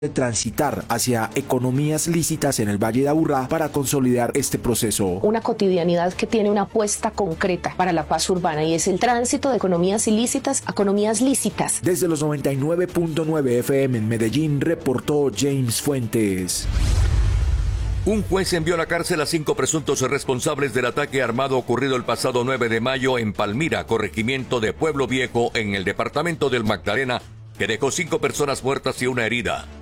de transitar hacia economías lícitas en el Valle de Aburrá para consolidar este proceso. Una cotidianidad que tiene una apuesta concreta para la paz urbana y es el tránsito de economías ilícitas a economías lícitas. Desde los 99.9 FM en Medellín reportó James Fuentes. Un juez envió a la cárcel a 5 presuntos responsables del ataque armado ocurrido el pasado 9 de mayo en Palmira, corregimiento de Pueblo Viejo, en el departamento del Magdalena, que dejó 5 personas muertas y una herida.